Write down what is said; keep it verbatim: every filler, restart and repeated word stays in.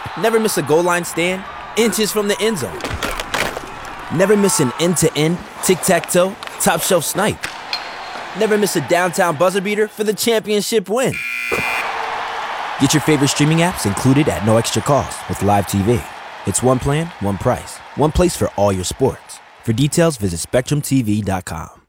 Never miss a goal line stand, inches from the end zone. Never miss an end-to-end, tic-tac-toe, top-shelf snipe. Never miss a downtown buzzer beater for the championship win. Get your favorite streaming apps included at no extra cost with Live T V. It's one plan, one price, one place for all your sports. For details, visit Spectrum T V dot com.